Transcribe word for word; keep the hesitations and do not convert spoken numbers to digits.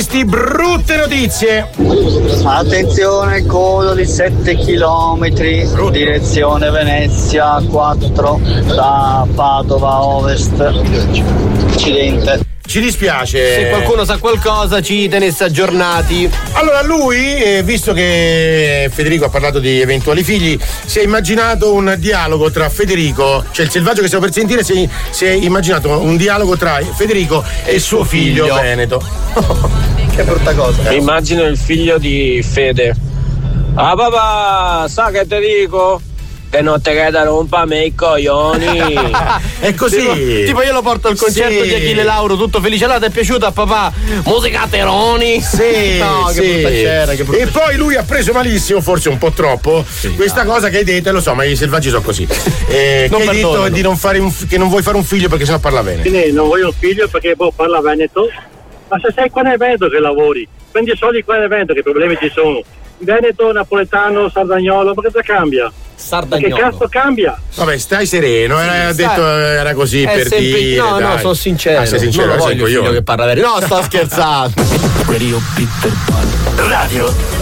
queste brutte notizie. Attenzione, coda di sette chilometri, direzione Venezia quattro da Padova a ovest. Accidente. Ci dispiace. Se qualcuno sa qualcosa ci tenesse aggiornati. Allora lui, eh, visto che Federico ha parlato di eventuali figli, si è immaginato un dialogo tra Federico, cioè il selvaggio che stiamo per sentire, si è, si è immaginato un dialogo tra Federico e, e suo figlio, figlio. Veneto. Che brutta cosa. Mi immagino il figlio di Fede. Ah papà, sa che ti dico? Che non te che da rompame i coglioni. È così. Tipo, tipo io lo porto al concerto sì. di Achille Lauro, tutto felice. Là, ti è piaciuta a papà? Musica Teroni. Sì. No, sì. che brutta scena, che brutta E scena. poi lui ha preso malissimo, forse un po' troppo, sì, questa no. cosa che hai detto, lo so, ma i selvaggi sono così. Eh, che hai detto di non fare un, che non vuoi fare un figlio perché sennò parla bene. Quindi non voglio un figlio perché boh, parla veneto. Ma se sei qua nel Veneto che lavori, prendi i soldi qua nel Veneto, che problemi ci sono? Veneto, napoletano, sardagnolo, ma cosa cambia? Sardagnolo. Che cazzo cambia? Vabbè, stai sereno, sì, era stai. detto era così è per sempre... dire. No, dai. no, sono sincero. Ah, sei sincero, non lo sei voglio il figlio che parla vero. No, sto scherzando. Radio